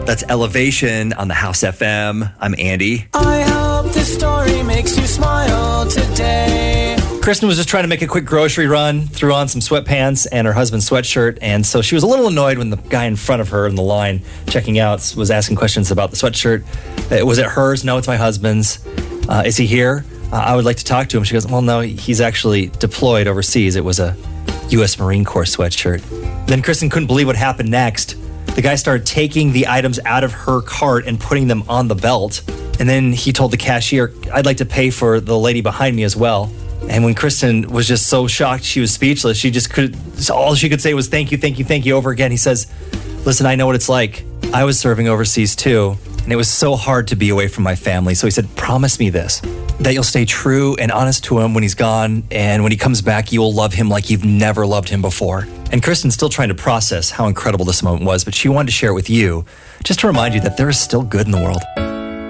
That's Elevation on the House FM. I'm Andy. I hope this story makes you smile today. Kristen was just trying to make a quick grocery run, threw on some sweatpants and her husband's sweatshirt, and so she was a little annoyed when the guy in front of her in the line checking out was asking questions about the sweatshirt. Was it hers? No, it's my husband's. Is he here? I would like to talk to him. She goes, well, no, he's actually deployed overseas. It was a U.S. Marine Corps sweatshirt. Then Kristen couldn't believe what happened next. The guy started taking the items out of her cart and putting them on the belt. And then he told the cashier, I'd like to pay for the lady behind me as well. And when Kristen was just so shocked, she was speechless. All she could say was, thank you over again. He says, listen, I know what it's like. I was serving overseas too, and it was so hard to be away from my family. So he said, promise me this, that you'll stay true and honest to him when he's gone, and when he comes back, you will love him like you've never loved him before. And Kristen's still trying to process how incredible this moment was, but she wanted to share it with you, just to remind you that there is still good in the world.